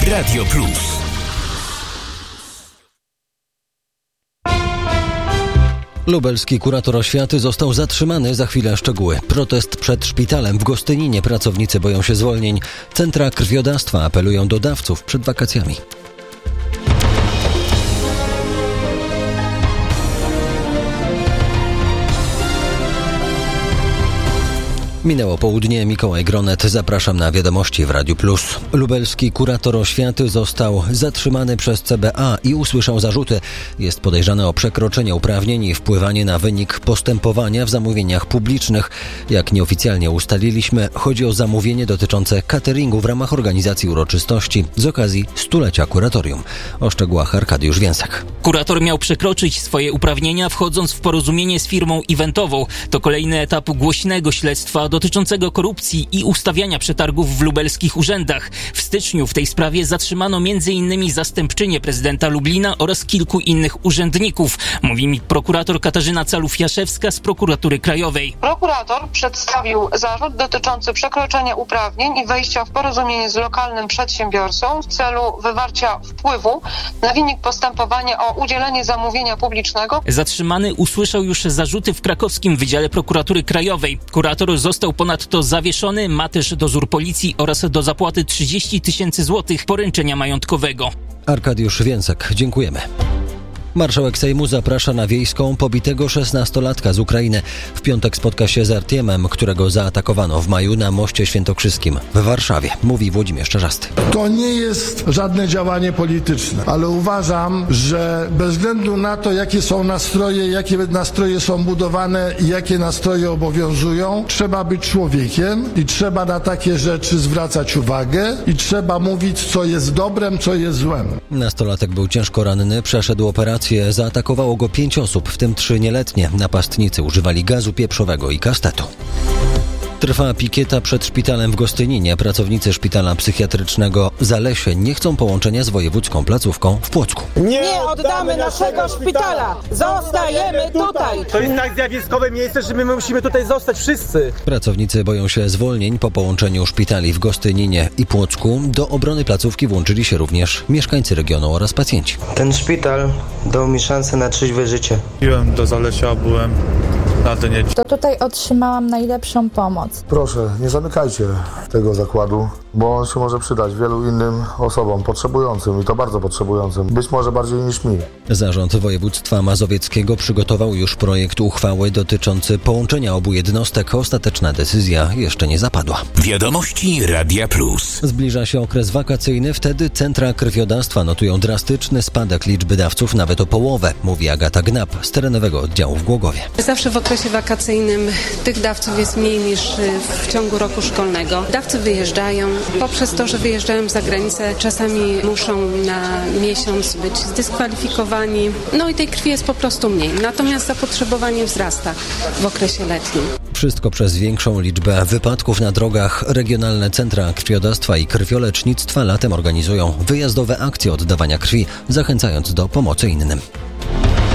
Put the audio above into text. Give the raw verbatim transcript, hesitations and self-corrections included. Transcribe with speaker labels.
Speaker 1: Radio Plus.
Speaker 2: Lubelski kurator oświaty został zatrzymany. Za chwilę szczegóły. Protest przed szpitalem w Gostyninie. Pracownicy boją się zwolnień. Centra krwiodawstwa apelują do dawców przed wakacjami. Minęło południe, Mikołaj Gronet, zapraszam na wiadomości w Radiu Plus. Lubelski kurator oświaty został zatrzymany przez C B A i usłyszał zarzuty. Jest podejrzany o przekroczenie uprawnień i wpływanie na wynik postępowania w zamówieniach publicznych. Jak nieoficjalnie ustaliliśmy, chodzi o zamówienie dotyczące cateringu w ramach organizacji uroczystości z okazji stulecia kuratorium. O szczegółach Arkadiusz Więcek.
Speaker 3: Kurator miał przekroczyć swoje uprawnienia, wchodząc w porozumienie z firmą eventową. To kolejny etap głośnego śledztwa dotyczącego korupcji i ustawiania przetargów w lubelskich urzędach. W styczniu w tej sprawie zatrzymano między innymi zastępczynię prezydenta Lublina oraz kilku innych urzędników. Mówi mi prokurator Katarzyna Calów-Jaszewska z Prokuratury Krajowej.
Speaker 4: Prokurator przedstawił zarzut dotyczący przekroczenia uprawnień i wejścia w porozumienie z lokalnym przedsiębiorcą w celu wywarcia wpływu na wynik postępowania o udzielenie zamówienia publicznego.
Speaker 3: Zatrzymany usłyszał już zarzuty w krakowskim Wydziale Prokuratury Krajowej. Kurator został ponadto zawieszony, ma też dozór policji oraz do zapłaty trzydzieści tysięcy złotych poręczenia majątkowego.
Speaker 2: Arkadiusz Więcek, dziękujemy. Marszałek Sejmu zaprasza na wiejską pobitego szesnastolatka z Ukrainy. W piątek spotka się z Artiemem, którego zaatakowano w maju na Moście Świętokrzyskim w Warszawie, mówi Włodzimierz Czarzasty.
Speaker 5: To nie jest żadne działanie polityczne, ale uważam, że bez względu na to, jakie są nastroje, jakie nastroje są budowane i jakie nastroje obowiązują, trzeba być człowiekiem i trzeba na takie rzeczy zwracać uwagę i trzeba mówić, co jest dobrem, co jest złem.
Speaker 2: Nastolatek był ciężko ranny, przeszedł operację. Zaatakowało go pięć osób, w tym trzy nieletnie. Napastnicy używali gazu pieprzowego i kastetu. Trwa pikieta przed szpitalem w Gostyninie. Pracownicy szpitala psychiatrycznego Zalesie nie chcą połączenia z wojewódzką placówką w Płocku.
Speaker 6: Nie oddamy naszego szpitala! Zostajemy tutaj!
Speaker 7: To jest tak zjawiskowe miejsce, że my musimy tutaj zostać wszyscy.
Speaker 2: Pracownicy boją się zwolnień po połączeniu szpitali w Gostyninie i Płocku. Do obrony placówki włączyli się również mieszkańcy regionu oraz pacjenci.
Speaker 8: Ten szpital dał mi szansę na trzeźwe życie.
Speaker 9: Byłem do Zalesia, byłem na dnie.
Speaker 10: To tutaj otrzymałam najlepszą pomoc.
Speaker 11: Proszę, nie zamykajcie tego zakładu, bo on się może przydać wielu innym osobom potrzebującym i to bardzo potrzebującym, być może bardziej niż mi.
Speaker 2: Zarząd województwa mazowieckiego przygotował już projekt uchwały dotyczący połączenia obu jednostek. Ostateczna decyzja jeszcze nie zapadła.
Speaker 1: Wiadomości Radia Plus.
Speaker 2: Zbliża się okres wakacyjny, wtedy centra krwiodawstwa notują drastyczny spadek liczby dawców, nawet o połowę, mówi Agata Gnap z terenowego oddziału w Głogowie.
Speaker 12: Zawsze w okresie wakacyjnym tych dawców jest mniej niż w ciągu roku szkolnego. Dawcy wyjeżdżają, poprzez to, że wyjeżdżają za granicę, czasami muszą na miesiąc być zdyskwalifikowani. No i tej krwi jest po prostu mniej. Natomiast zapotrzebowanie wzrasta w okresie letnim.
Speaker 2: Wszystko przez większą liczbę wypadków na drogach. Regionalne centra krwiodawstwa i krwiolecznictwa latem organizują wyjazdowe akcje oddawania krwi, zachęcając do pomocy innym.